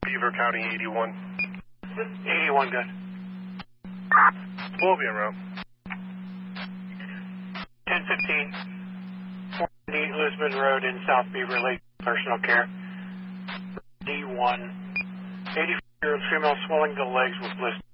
Beaver County 81. 81, good. We'll be en route. 1015, 490 Lisbon Road in South Beaver Lake, personal care. D1, 84-year-old female swelling to legs with blister.